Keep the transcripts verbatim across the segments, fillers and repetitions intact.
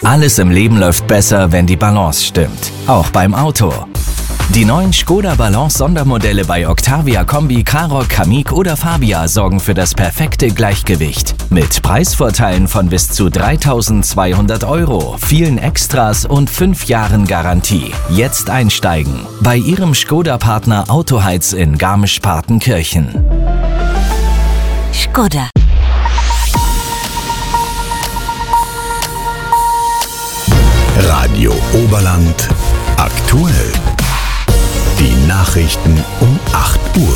Alles im Leben läuft besser, wenn die Balance stimmt. Auch beim Auto. Die neuen Škoda Balance Sondermodelle bei Octavia Kombi, Karoq, Kamiq oder Fabia sorgen für das perfekte Gleichgewicht. Mit Preisvorteilen von bis zu dreitausendzweihundert Euro, vielen Extras und fünf Jahren Garantie. Jetzt einsteigen. Bei Ihrem Škoda-Partner Autoheiz in Garmisch-Partenkirchen. Škoda. Radio Oberland aktuell. Die Nachrichten um acht Uhr.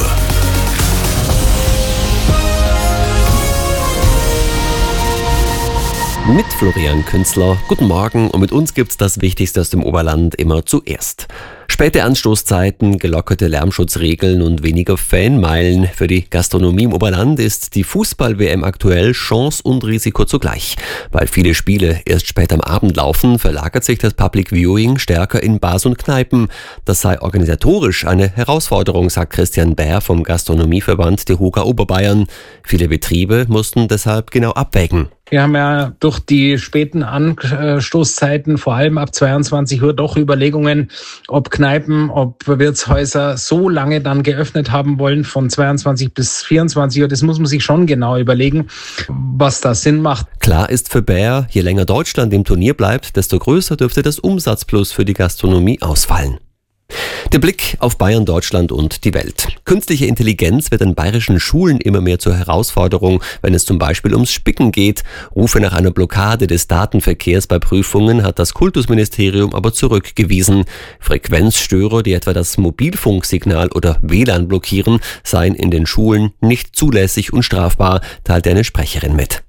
Mit Florian Künzler. Guten Morgen und mit uns gibt's das Wichtigste aus dem Oberland immer zuerst. Späte Anstoßzeiten, gelockerte Lärmschutzregeln und weniger Fanmeilen. Für die Gastronomie im Oberland ist die Fußball-W M aktuell Chance und Risiko zugleich. Weil viele Spiele erst spät am Abend laufen, verlagert sich das Public Viewing stärker in Bars und Kneipen. Das sei organisatorisch eine Herausforderung, sagt Christian Bär vom Gastronomieverband DEHOGA Oberbayern. Viele Betriebe mussten deshalb genau abwägen. Wir haben ja durch die späten Anstoßzeiten, vor allem ab zweiundzwanzig Uhr, doch Überlegungen, ob Kneipen, ob Wirtshäuser so lange dann geöffnet haben wollen, von zweiundzwanzig bis vierundzwanzig Uhr. Das muss man sich schon genau überlegen, was da Sinn macht. Klar ist für Bär, je länger Deutschland im Turnier bleibt, desto größer dürfte das Umsatzplus für die Gastronomie ausfallen. Der Blick auf Bayern, Deutschland und die Welt. Künstliche Intelligenz wird an bayerischen Schulen immer mehr zur Herausforderung, wenn es zum Beispiel ums Spicken geht. Rufe nach einer Blockade des Datenverkehrs bei Prüfungen hat das Kultusministerium aber zurückgewiesen. Frequenzstörer, die etwa das Mobilfunksignal oder W L A N blockieren, seien in den Schulen nicht zulässig und strafbar, teilte eine Sprecherin mit.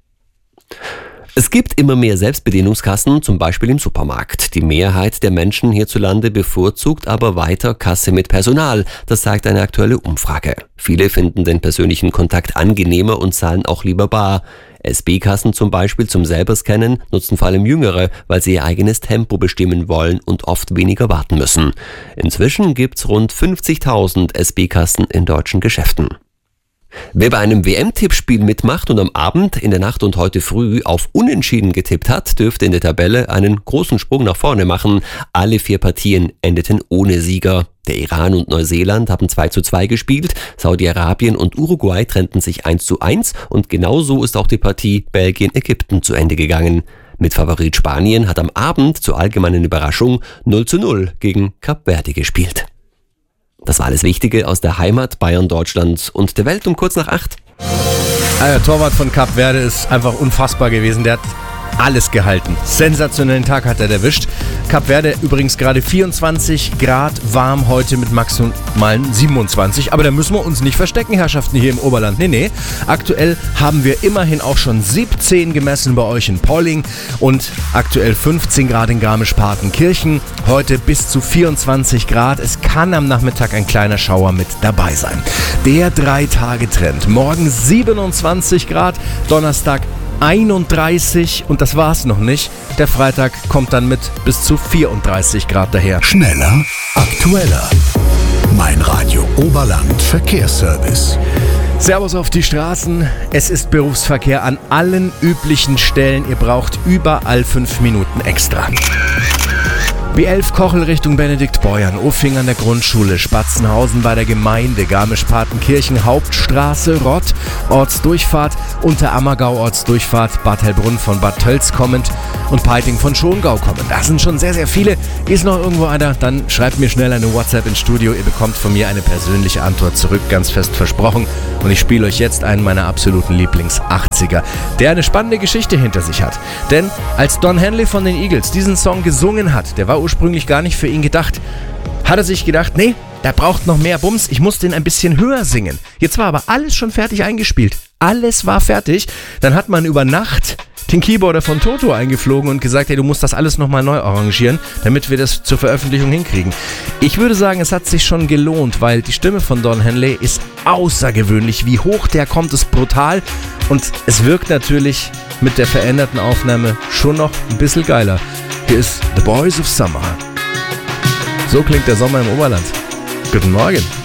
Es gibt immer mehr Selbstbedienungskassen, zum Beispiel im Supermarkt. Die Mehrheit der Menschen hierzulande bevorzugt aber weiter Kasse mit Personal. Das sagt eine aktuelle Umfrage. Viele finden den persönlichen Kontakt angenehmer und zahlen auch lieber bar. S B-Kassen zum Beispiel zum Selberscannen nutzen vor allem Jüngere, weil sie ihr eigenes Tempo bestimmen wollen und oft weniger warten müssen. Inzwischen gibt's rund fünfzigtausend S B-Kassen in deutschen Geschäften. Wer bei einem W M-Tippspiel mitmacht und am Abend, in der Nacht und heute früh auf Unentschieden getippt hat, dürfte in der Tabelle einen großen Sprung nach vorne machen. Alle vier Partien endeten ohne Sieger. Der Iran und Neuseeland haben zwei zu zwei gespielt, Saudi-Arabien und Uruguay trennten sich eins zu eins und genauso ist auch die Partie Belgien-Ägypten zu Ende gegangen. Mit Favorit Spanien hat am Abend zur allgemeinen Überraschung null zu null gegen Kap Verde gespielt. Das war alles Wichtige aus der Heimat, Bayern, Deutschland und der Welt um kurz nach acht. Der Torwart von Kap Verde ist einfach unfassbar gewesen. Der hat alles gehalten. Sensationellen Tag hat er erwischt. Kap Verde übrigens gerade vierundzwanzig Grad warm heute mit maximalen siebenundzwanzig. Aber da müssen wir uns nicht verstecken, Herrschaften, hier im Oberland. Nee, nee. Aktuell haben wir immerhin auch schon siebzehn gemessen bei euch in Polling und aktuell fünfzehn Grad in Garmisch-Partenkirchen. Heute bis zu vierundzwanzig Grad. Es kann am Nachmittag ein kleiner Schauer mit dabei sein. Der Drei-Tage-Trend. Morgen siebenundzwanzig Grad, Donnerstag einunddreißig und das war's noch nicht. Der Freitag kommt dann mit bis zu vierunddreißig Grad daher. Schneller, aktueller. Mein Radio Oberland Verkehrsservice. Servus auf die Straßen. Es ist Berufsverkehr an allen üblichen Stellen. Ihr braucht überall fünf Minuten extra. B elf Kochel Richtung Benediktbeuern, Uffing an der Grundschule, Spatzenhausen bei der Gemeinde, Garmisch-Partenkirchen, Hauptstraße, Rott, Ortsdurchfahrt, Unterammergau, Ortsdurchfahrt, Bad Hellbrunn von Bad Tölz kommend und Peiting von Schongau kommend. Das sind schon sehr, sehr viele. Ist noch irgendwo einer? Dann schreibt mir schnell eine WhatsApp ins Studio. Ihr bekommt von mir eine persönliche Antwort zurück, ganz fest versprochen. Und ich spiele euch jetzt einen meiner absoluten Lieblings-achtziger, der eine spannende Geschichte hinter sich hat. Denn als Don Henley von den Eagles diesen Song gesungen hat, der war ursprünglich gar nicht für ihn gedacht, hat er sich gedacht, nee, der braucht noch mehr Bums, ich muss den ein bisschen höher singen. Jetzt war aber alles schon fertig eingespielt. Alles war fertig. Dann hat man über Nacht den Keyboarder von Toto eingeflogen und gesagt, ey, du musst das alles nochmal neu arrangieren, damit wir das zur Veröffentlichung hinkriegen. Ich würde sagen, es hat sich schon gelohnt, weil die Stimme von Don Henley ist außergewöhnlich. Wie hoch der kommt, ist brutal und es wirkt natürlich mit der veränderten Aufnahme schon noch ein bisschen geiler. Hier ist The Boys of Summer. So klingt der Sommer im Oberland. Guten Morgen.